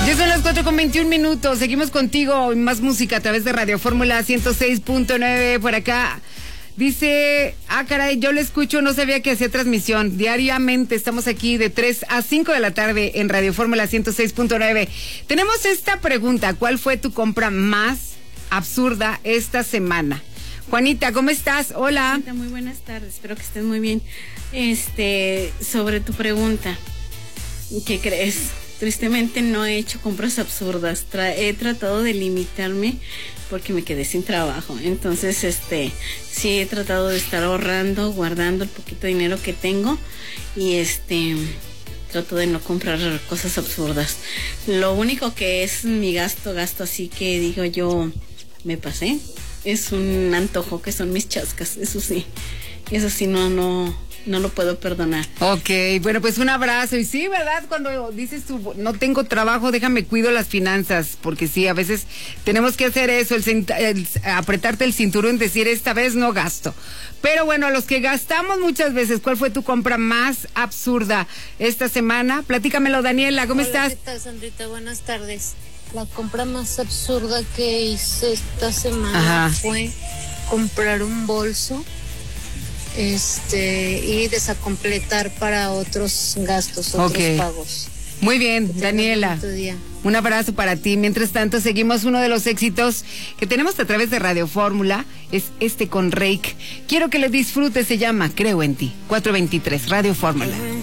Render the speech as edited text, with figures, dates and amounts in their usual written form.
Ya son las 4:21. Seguimos contigo. Más música a través de Radio Fórmula 106.9. Por acá dice, caray, yo le escucho, no sabía que hacía transmisión. Diariamente estamos aquí de 3 a 5 de la tarde en Radio Fórmula 106.9. Tenemos esta pregunta: ¿cuál fue tu compra más absurda esta semana? Juanita, ¿cómo estás? Hola. Muy buenas tardes, espero que estés muy bien. Sobre tu pregunta, ¿qué crees? Tristemente no he hecho compras absurdas. He tratado de limitarme porque me quedé sin trabajo. Entonces, sí he tratado de estar ahorrando, guardando el poquito dinero que tengo y trato de no comprar cosas absurdas. Lo único que es mi gasto así que digo yo, me pasé, es un antojo que son mis chascas, eso sí no lo puedo perdonar. Ok, bueno, pues un abrazo. Y sí, ¿verdad? Cuando dices tú, no tengo trabajo, déjame cuido las finanzas, porque sí, a veces tenemos que hacer eso, el apretarte el cinturón, decir, esta vez no gasto. Pero bueno, a los que gastamos muchas veces, ¿cuál fue tu compra más absurda esta semana? Platícamelo, Daniela, ¿cómo estás? ¿Qué tal, Sandrita? Buenas tardes. La compra más absurda que hice esta semana fue comprar un bolso y desacompletar para otros gastos, otros pagos. Muy bien, Daniela. Un abrazo para ti. Mientras tanto, seguimos uno de los éxitos que tenemos a través de Radio Fórmula, es con Reik. Quiero que lo disfrutes, se llama Creo en ti. 4:23, Radio Fórmula.